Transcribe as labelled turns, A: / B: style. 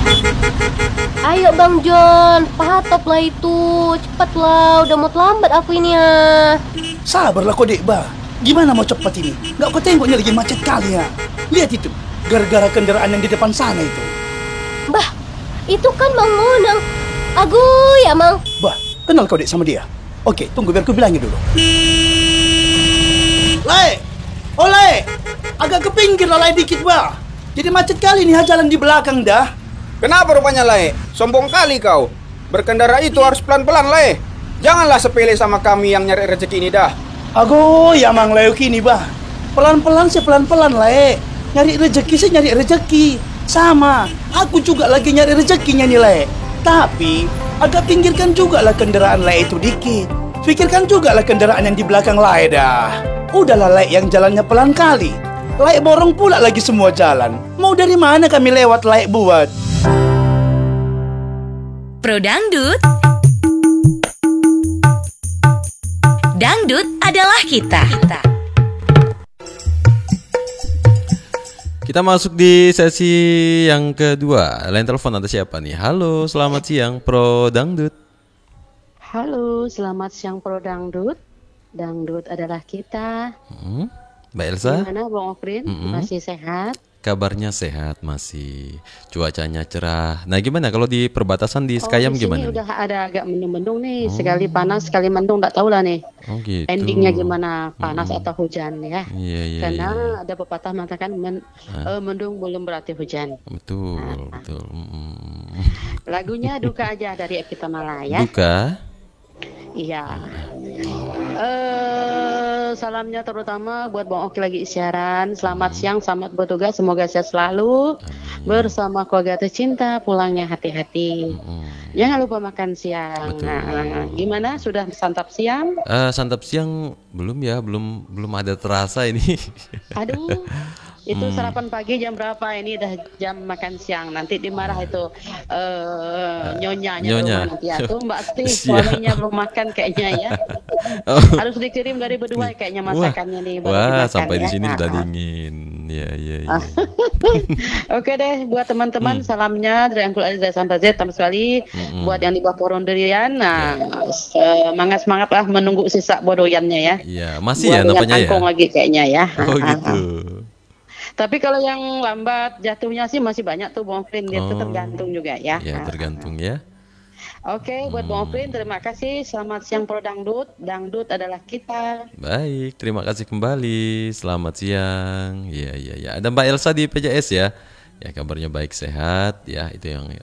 A: Ayo Bang John, patop lah itu. Cepatlah, udah mau terlambat aku ini ya.
B: Sabarlah kau dek bah. Gimana mau cepat ini? Gak kau tengoknya lagi macet kali ya. Lihat itu, gara-gara kendaraan yang di depan sana itu.
A: Bah, itu kan Mang Monang. Agu ya Mang.
B: Bah, kenal kau dek sama dia? Oke, tunggu biar ku bilangin dulu. Lai, oh Lai, agak ke pinggir lah Lai dikit bah. Jadi macet kali nih jalan di belakang dah.
C: Kenapa rupanya, Lai? Sombong kali kau. Berkendara itu harus pelan-pelan, Lai. Janganlah sepele sama kami yang nyari rezeki ini dah.
B: Ago, ya Mang Leo kini bah. Pelan-pelan sih pelan-pelan Lai. Nyari rezeki sih nyari rezeki. Sama, aku juga lagi nyari rezekinya nih Lai. Tapi, agak pinggirkan juga lah kendaraan Lai itu dikit. Pikirkan juga lah kendaraan yang di belakang Lai dah. Udahlah Lai yang jalannya pelan kali. Lai borong pula lagi semua jalan. Mau dari mana kami lewat Lai buat?
D: Pro Dangdut. Dangdut adalah kita.
E: Kita masuk di sesi yang kedua. Line telepon ada siapa nih? Halo, selamat siang Pro Dangdut.
F: Halo, selamat siang Pro Dangdut. Dangdut adalah kita.
E: Mbak Elsa?
F: Gimana Bang Okrin? Masih sehat?
E: Kabarnya sehat masih. Cuacanya cerah. Nah, gimana kalau di perbatasan di Sekayam
F: di
E: gimana?
F: sini udah ada agak mendung-mendung nih. Sekali panas, sekali mendung. Nggak tahu lah nih.
E: Oh gitu.
F: Endingnya gimana? Panas atau hujan ya?
E: Iya.
F: Karena ada pepatah mengatakan mendung belum berarti hujan.
E: Betul.
F: Lagunya Duka aja dari Epita Malaya.
E: Duka.
F: Iya. Salamnya terutama buat Bang Oki lagi siaran. Selamat siang, selamat bertugas. Semoga sehat selalu. Bersama keluarga tercinta, pulangnya hati-hati. Jangan lupa makan siang. Nah, gimana? Sudah santap siang?
E: Santap siang belum ya, belum ada terasa ini.
F: Aduh. Itu sarapan pagi jam berapa? Ini udah jam makan siang. Nanti dimarah itu nyonyanya
E: Nyonya.
F: nanti ya. Tuh Mbak Steve suaminya belum makan kayaknya ya. Harus dikirim dari berdua kayaknya masakannya nih.
E: Wah, sampai
F: ya.
E: di sini sudah dingin. Iya.
F: Oke deh, buat teman-teman salamnya dari Angkul Ali dari sampai Z sama sekali. Buat yang di bawah pohon durian, nah semangat lah menunggu sisa bodoyannya ya.
E: Iya, masih ya namanya ya.
F: Angkung lagi kayaknya ya.
E: Oh gitu.
F: Tapi kalau yang lambat jatuhnya sih masih banyak tuh Bang Okrin, dia tuh tergantung juga ya.
E: Ya, tergantung ya.
F: Oke, buat Bang Okrin terima kasih. Selamat siang Pro Dangdut. Dangdut adalah kita.
E: Baik, terima kasih kembali. Selamat siang. Iya. Ada Mbak Elsa di PJS ya. Ya, kabarnya baik sehat ya. Itu yang